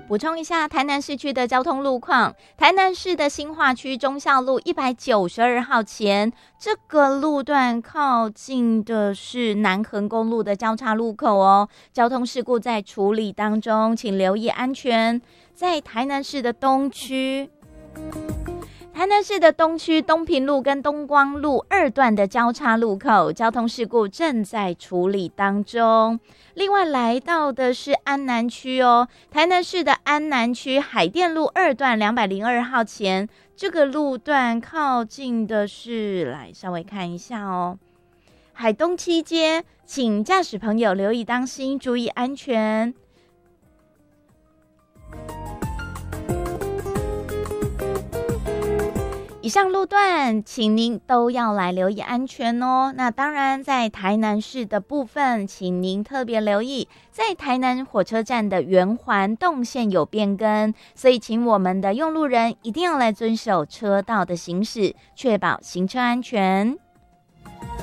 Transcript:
补充一下台南市区的交通路况，台南市的新化区忠孝路192号前，这个路段靠近的是南横公路的交叉路口哦，交通事故在处理当中，请留意安全。在台南市的东区，台南市的东区东平路跟东光路2段的交叉路口，交通事故正在处理当中。另外来到的是安南区哦，台南市的安南区海淀路2段202号前，这个路段靠近的是，来稍微看一下哦，海东七街，请驾驶朋友留意当心，注意安全。以上路段请您都要来留意安全哦。那当然在台南市的部分，请您特别留意，在台南火车站的圆环动线有变更，所以请我们的用路人一定要来遵守车道的行驶，确保行车安全。